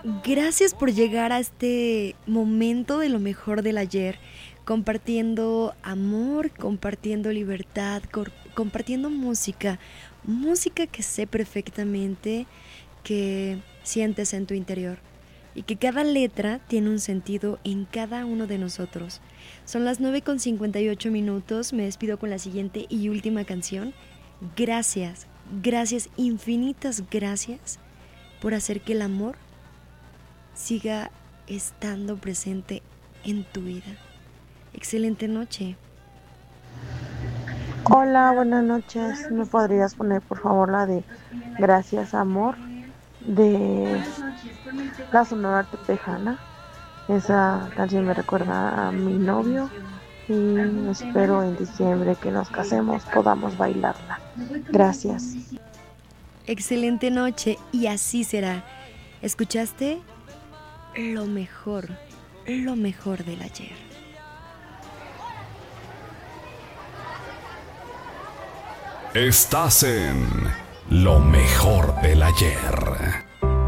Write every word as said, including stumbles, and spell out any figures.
Gracias por llegar a este momento de lo mejor del ayer, compartiendo amor, compartiendo libertad, cor- compartiendo música, música que sé perfectamente que sientes en tu interior y que cada letra tiene un sentido en cada uno de nosotros. Son las nueve con cincuenta y ocho minutos, me despido con la siguiente y última canción. Gracias, gracias, infinitas gracias por hacer que el amor siga estando presente en tu vida. Excelente noche. Hola, buenas noches. ¿Me podrías poner por favor la de Gracias Amor de la Sonora Tejana? Esa canción me recuerda a mi novio y espero en diciembre que nos casemos podamos bailarla. Gracias. Excelente noche y así será. ¿Escuchaste? Lo mejor, lo mejor del ayer. Estás en lo mejor del ayer.